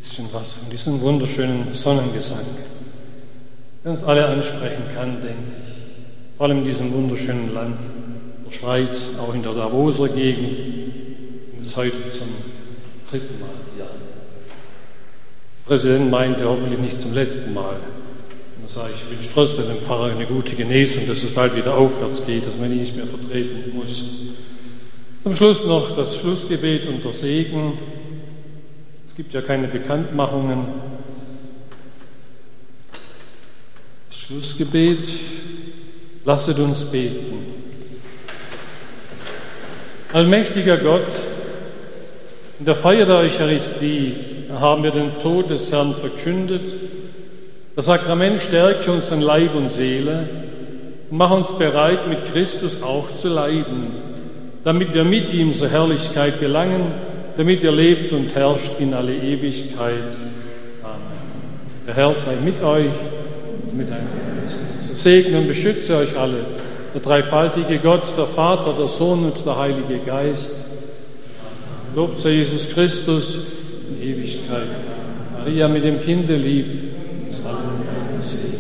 bisschen was von diesem wunderschönen Sonnengesang, der uns alle ansprechen kann, denke ich. Vor allem in diesem wunderschönen Land, der Schweiz, auch in der Davoser Gegend, und ist heute zum 3. Mal hier. Der Präsident meinte hoffentlich nicht zum letzten Mal. Und da sage ich wünsche trotzdem dem Pfarrer eine gute Genesung, dass es bald wieder aufwärts geht, dass man ihn nicht mehr vertreten muss. Zum Schluss noch das Schlussgebet und der Segen. Es gibt ja keine Bekanntmachungen. Das Schlussgebet. Lasset uns beten. Allmächtiger Gott, in der Feier der Eucharistie haben wir den Tod des Herrn verkündet. Das Sakrament stärke unseren Leib und Seele und mache uns bereit, mit Christus auch zu leiden, damit wir mit ihm zur Herrlichkeit gelangen, damit er lebt und herrscht in alle Ewigkeit. Amen. Der Herr sei mit euch und mit deinem Geist. So segne und beschütze euch alle, der dreifaltige Gott, der Vater, der Sohn und der Heilige Geist. Lob sei Jesus Christus in Ewigkeit. Maria mit dem Kinde lieb, uns allen Segen.